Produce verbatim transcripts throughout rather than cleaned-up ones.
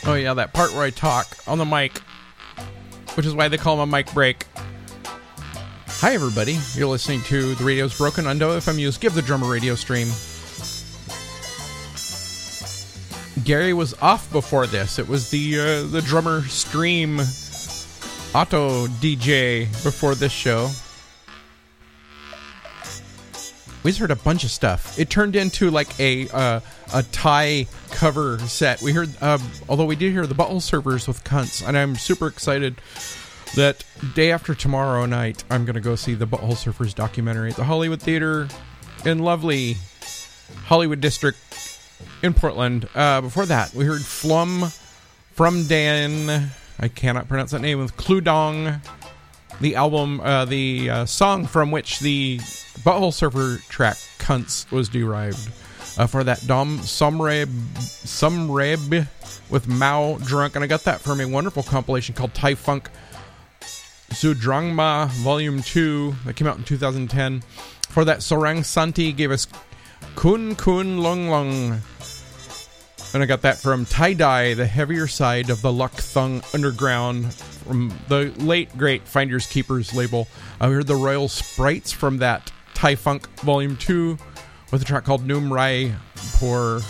Oh yeah, that part where I talk on the mic, which is why they call them a mic break. Hi everybody, you're listening to The Radio's Broken on W F M U's Give the Drummer radio stream. Gary was off before this. It was the uh, the drummer stream auto D J before this show. We just heard a bunch of stuff. It turned into like a uh, a Thai cover set. We heard, uh, although we did hear the Butthole Surfers with Cunts, and I'm super excited that day after tomorrow night, I'm going to go see the Butthole Surfers documentary at the Hollywood Theater in lovely Hollywood District in Portland. Uh, before that, we heard Flum from Dan. I cannot pronounce that name. With Kludong, the album, uh, the uh, song from which the Butthole Surfer track Cunts was derived. Uh, for that, Dom Somreb, Somreb with Mao Drunk. And I got that from a wonderful compilation called Thai Funk Sudrangma Volume two that came out in two thousand ten. For that, Sorang Santi gave us Kun Kun Long Long. And I got that from Tie Dye, the heavier side of the Luck Thung Underground, from the late great Finders Keepers label. I heard the Royal Sprites from that Thai Funk Volume two with a track called Noom Rai Por,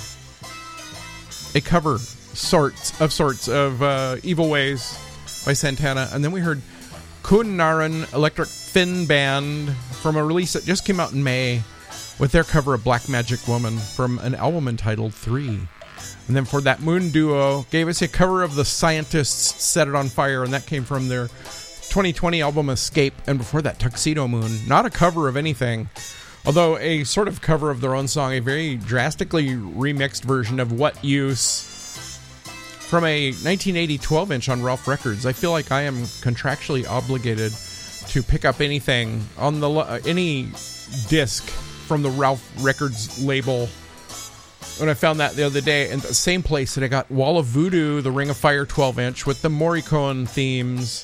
a cover sorts of sorts of uh, Evil Ways by Santana. And then we heard Kun Naran Electric Thin Band from a release that just came out in May with their cover of Black Magic Woman from an album entitled Three. And then for that, Moon Duo gave us a cover of The Scientists' Set It On Fire, and that came from their twenty twenty album Escape. And before that, Tuxedo Moon, not a cover of anything, although a sort of cover of their own song, a very drastically remixed version of What Use from a nineteen eighty twelve inch on Ralph Records. I feel like I am contractually obligated to pick up anything on the uh, any disc from the Ralph Records label. When I found that the other day in the same place that I got Wall of Voodoo, the Ring of Fire twelve inch with the Morricone themes.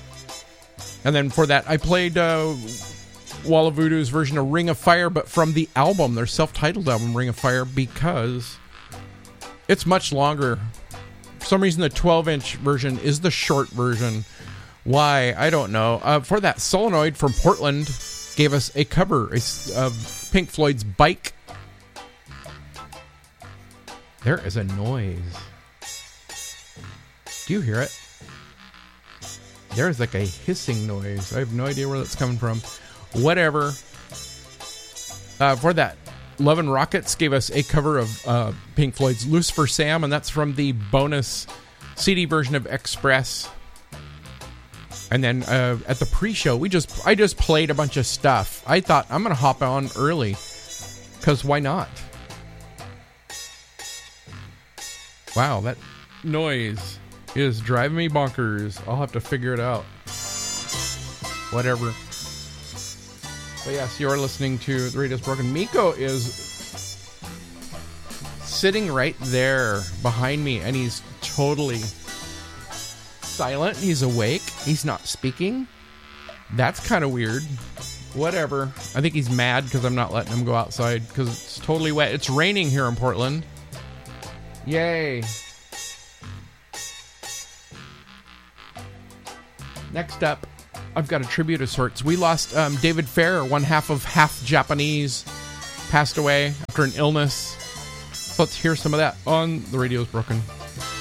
And then for that, I played uh, Wall of Voodoo's version of Ring of Fire, but from the album, their self-titled album, Ring of Fire, because it's much longer. For some reason, the twelve inch version is the short version. Why? I don't know. Uh, for that, Solenoid from Portland gave us a cover of Pink Floyd's Bike. There is a noise. Do you hear it? There's like a hissing noise. I have no idea where that's coming from. Whatever. Uh, for that, Love and Rockets gave us a cover of uh, Pink Floyd's Lucifer Sam, and that's from the bonus C D version of Express. And then uh, at the pre-show, we just I just played a bunch of stuff. I thought I'm going to hop on early, because why not? Wow, that noise is driving me bonkers. I'll have to figure it out. Whatever. But yes, you are listening to The Radio's Broken. Miko is sitting right there behind me, and he's totally silent. He's awake. He's not speaking. That's kind of weird. Whatever. I think he's mad because I'm not letting him go outside because it's totally wet. It's raining here in Portland. Yay. Next up, I've got a tribute of sorts. We lost um, David Fair, one half of Half Japanese, passed away after an illness. So let's hear some of that on The Radio's Broken.